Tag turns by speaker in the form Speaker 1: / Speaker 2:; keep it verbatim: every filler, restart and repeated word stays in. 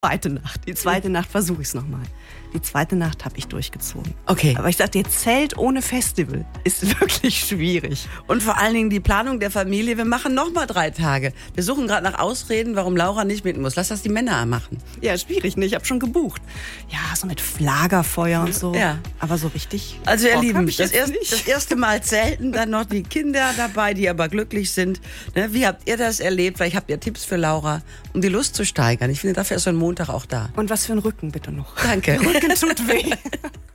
Speaker 1: Zweite Nacht. Die zweite Nacht versuche ich es nochmal. Die zweite Nacht habe ich durchgezogen.
Speaker 2: Okay.
Speaker 1: Aber ich sagte dir, Zelt ohne Festival ist wirklich schwierig.
Speaker 2: Und vor allen Dingen die Planung der Familie. Wir machen noch mal drei Tage. Wir suchen gerade nach Ausreden, warum Laura nicht mit muss. Lass das die Männer machen.
Speaker 1: Ja, schwierig, ne? Ich habe schon gebucht. Ja, so mit Lagerfeuer und so.
Speaker 2: Ja.
Speaker 1: Aber so richtig.
Speaker 2: Also ihr
Speaker 1: Bock
Speaker 2: Lieben,
Speaker 1: hab ich
Speaker 2: das,
Speaker 1: jetzt
Speaker 2: erst,
Speaker 1: nicht.
Speaker 2: das erste Mal zelten, dann noch die Kinder dabei, die aber glücklich sind. Ne, wie habt ihr das erlebt? Vielleicht habt ihr Tipps für Laura, um die Lust zu steigern. Ich finde, dafür ist so ein Montag auch da.
Speaker 1: Und was für ein Rücken bitte noch.
Speaker 2: Danke.
Speaker 1: Rücken tut weh.